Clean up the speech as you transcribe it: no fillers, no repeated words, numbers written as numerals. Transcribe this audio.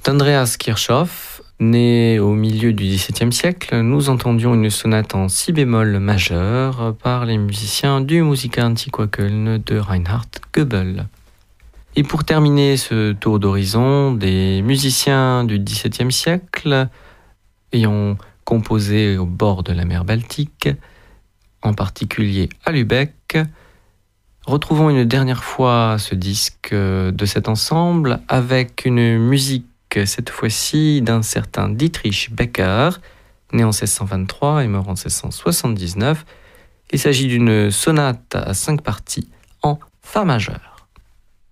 D'Andreas Kirchhoff, né au milieu du XVIIe siècle, nous entendions une sonate en si bémol majeur par les musiciens du Musica Antiqua Köln de Reinhard Goebel. Et pour terminer ce tour d'horizon des musiciens du XVIIe siècle ayant composé au bord de la mer Baltique, en particulier à Lübeck, retrouvons une dernière fois ce disque de cet ensemble avec une musique cette fois-ci d'un certain Dietrich Becker, né en 1623 et mort en 1679. Il s'agit d'une sonate à 5 parties en fa majeur.